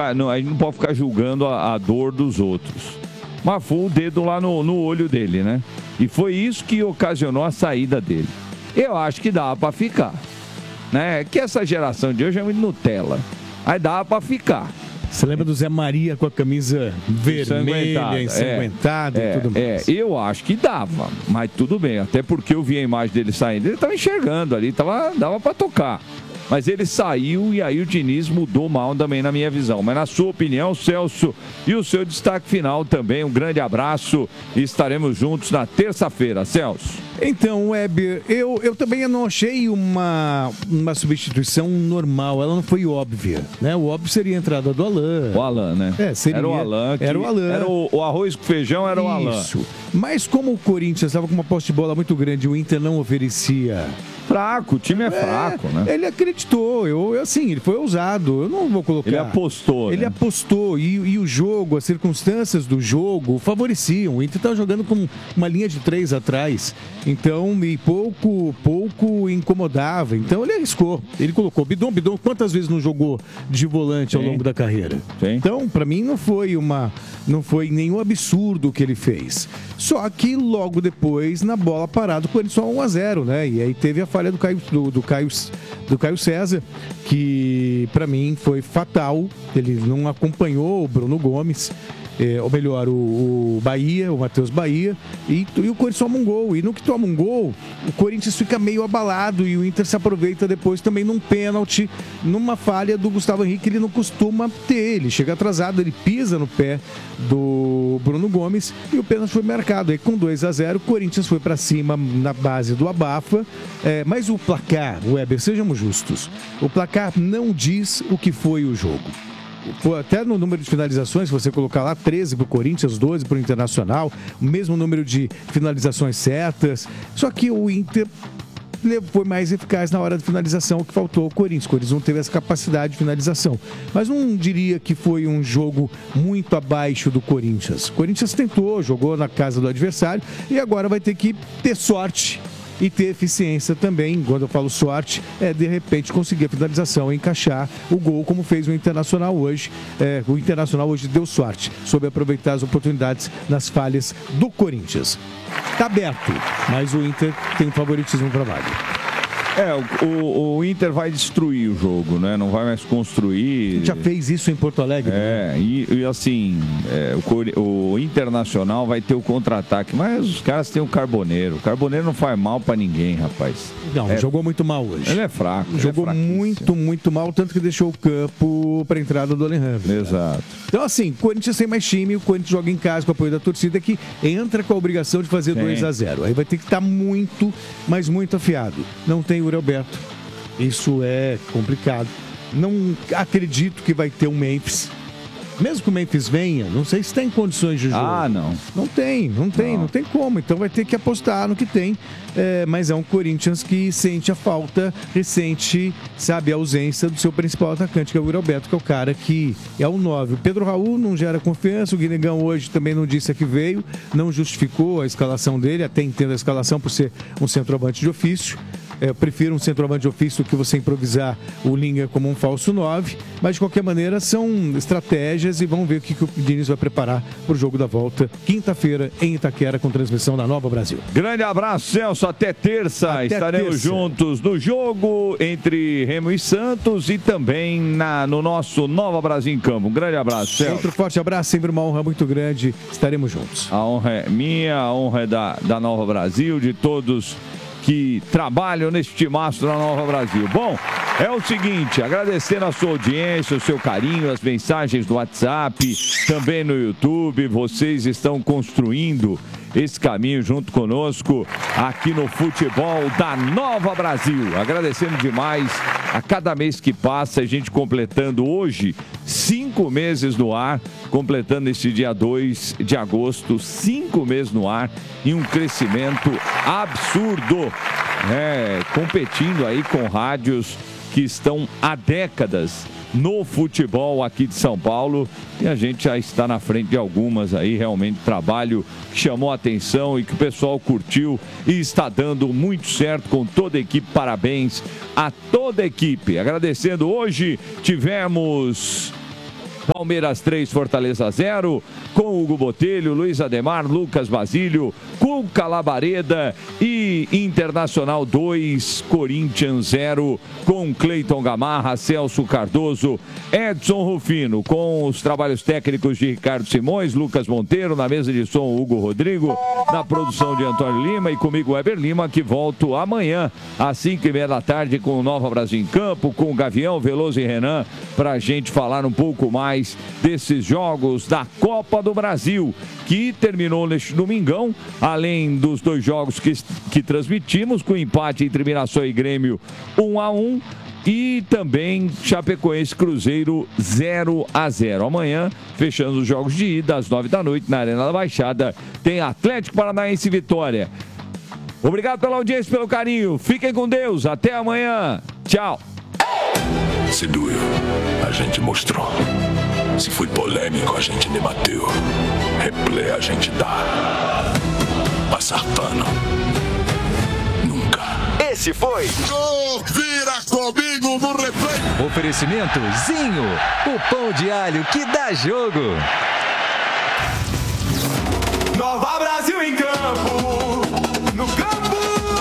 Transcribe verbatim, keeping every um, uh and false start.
ficar, não, a gente não pode ficar julgando a, a dor dos outros. Mas foi o dedo lá no, no olho dele, né? E foi isso que ocasionou a saída dele. Eu acho que dava pra ficar, né? Que essa geração de hoje é muito Nutella. Aí dava pra ficar. Você lembra do Zé Maria com a camisa vermelha, ensanguentada é, e tudo mais? É, eu acho que dava, mas tudo bem. Até porque eu vi a imagem dele saindo, ele estava enxergando ali, tava, dava para tocar. Mas ele saiu e aí o Diniz mudou mal também na minha visão. Mas na sua opinião, Celso, e o seu destaque final também, um grande abraço e estaremos juntos na terça-feira, Celso. Então, Weber, eu, eu também não achei uma, uma substituição normal, ela não foi óbvia, né? O óbvio seria a entrada do Alain. O Alain, né? É, seria, era o Alain. Era o Alain. Era o, o arroz com feijão, era o Alain. Isso. Mas como o Corinthians estava com uma posse de bola muito grande e o Inter não oferecia... Fraco, o time é, é fraco, né? Ele acreditou, eu, assim, ele foi ousado, eu não vou colocar... Ele apostou, Ele né? apostou, e, e o jogo, as circunstâncias do jogo favoreciam. O Inter estava jogando com uma linha de três atrás, então, e pouco, pouco incomodava. Então, ele arriscou, ele colocou. Bidon, Bidon, quantas vezes não jogou de volante ao Sim. longo da carreira? Sim. Então, para mim, não foi uma... Não foi nenhum absurdo o que ele fez. Só que logo depois, na bola parada, o Corinthians só um a zero, né? E aí teve a falha do Caio, do, do Caio, do Caio César, que para mim foi fatal. Ele não acompanhou o Bruno Gomes, é, ou melhor, o, o Bahia, o Matheus Bahia, e, e o Corinthians toma um gol. E no que toma um gol, o Corinthians fica meio abalado e o Inter se aproveita depois também num pênalti, numa falha do Gustavo Henrique, ele não costuma ter. Ele chega atrasado, ele pisa no pé do Bruno Gomes e o pênalti foi marcado. Aí com dois a zero, o Corinthians foi para cima na base do abafa, é, mas o placar, Weber, sejamos justos, o placar não diz o que foi o jogo. Até no número de finalizações, se você colocar lá treze para o Corinthians, doze para o Internacional, o mesmo número de finalizações certas, só que o Inter foi mais eficaz na hora de finalização, o que faltou ao Corinthians. O Corinthians não teve essa capacidade de finalização. Mas não diria que foi um jogo muito abaixo do Corinthians. O Corinthians tentou, jogou na casa do adversário e agora vai ter que ter sorte e ter eficiência também. Quando eu falo sorte, é de repente conseguir a finalização e encaixar o gol, como fez o Internacional hoje. É, o Internacional hoje deu sorte, soube aproveitar as oportunidades nas falhas do Corinthians. Está aberto, mas o Inter tem um favoritismo para vaga. É, o, o, o Inter vai destruir o jogo, né? Não vai mais construir. Já fez isso em Porto Alegre. É, né? e, e assim, é, o, o Internacional vai ter o contra-ataque, mas os caras têm o Carboneiro. O Carboneiro não faz mal pra ninguém, rapaz. Não, é, jogou muito mal hoje. Ele é fraco. Jogou é muito, muito mal, tanto que deixou o campo pra entrada do Alejandro. Exato. Então, assim, o Corinthians tem mais time, o Corinthians joga em casa com o apoio da torcida, que entra com a obrigação de fazer dois a zero. Aí vai ter que estar muito, mas muito afiado. Não tem o Uri Alberto. Isso é complicado. Não acredito que vai ter um Memphis. Mesmo que o Memphis venha, não sei se tem condições de jogo. Ah, não. Não tem, não tem, não, não tem como. Então vai ter que apostar no que tem. É, mas é um Corinthians que sente a falta, ressente, sabe, a ausência do seu principal atacante, que é o Yuri Alberto, que é o cara que é o nove. O Pedro Raul não gera confiança, o Guinegão hoje também não disse a que veio, não justificou a escalação dele, até entendo a escalação por ser um centroavante de ofício. É, eu prefiro um centroavante de ofício do que você improvisar o Linha como um falso nove, mas de qualquer maneira são estratégias e vamos ver o que, que o Diniz vai preparar para o jogo da volta, quinta-feira em Itaquera, com transmissão da Nova Brasil. Grande abraço, Celso, até terça, até estaremos terça. juntos no jogo entre Remo e Santos e também na, no nosso Nova Brasil em Campo. Um grande abraço, Celso. Outro forte abraço, sempre uma honra muito grande, estaremos juntos. A honra é minha, a honra é da, da Nova Brasil, de todos que trabalham nesse timaço da Nova Brasil. Bom, é o seguinte, agradecendo a sua audiência, o seu carinho, as mensagens do WhatsApp, também no YouTube, vocês estão construindo esse caminho junto conosco aqui no futebol da Nova Brasil. Agradecendo demais a cada mês que passa, a gente completando hoje cinco meses no ar, completando este dia dois de agosto, cinco meses no ar e um crescimento absurdo, né? Competindo aí com rádios que estão há décadas no futebol aqui de São Paulo e a gente já está na frente de algumas aí, realmente trabalho que chamou a atenção e que o pessoal curtiu e está dando muito certo com toda a equipe. Parabéns a toda a equipe. Agradecendo, hoje tivemos Palmeiras três, Fortaleza zero, com Hugo Botelho, Luiz Ademar, Lucas Basílio, Cuca Labareda e Internacional dois, Corinthians zero, com Cleiton Gamarra, Celso Cardoso, Edson Rufino, com os trabalhos técnicos de Ricardo Simões, Lucas Monteiro, na mesa de som Hugo Rodrigo, na produção de Antônio Lima e comigo Weber Lima, que volto amanhã às cinco e meia da tarde com o Nova Brasil em Campo, com o Gavião, Veloso e Renan, para a gente falar um pouco mais desses jogos da Copa do Brasil, que terminou neste domingão, além dos dois jogos que, que transmitimos, com empate entre Mirassol e Grêmio um a um, e também Chapecoense Cruzeiro zero a zero. Amanhã, fechando os jogos de ida, às nove da noite, na Arena da Baixada, tem Atlético Paranaense e Vitória. Obrigado pela audiência, pelo carinho. Fiquem com Deus. Até amanhã. Tchau. Se doeu, a gente mostrou. Se foi polêmico, a gente debateu. Replay a gente dá. Passar pano. Nunca. Esse foi Confira comigo no replay. Oferecimento Zinho, o pão de alho que dá jogo. Nova Brasil em campo, no campo.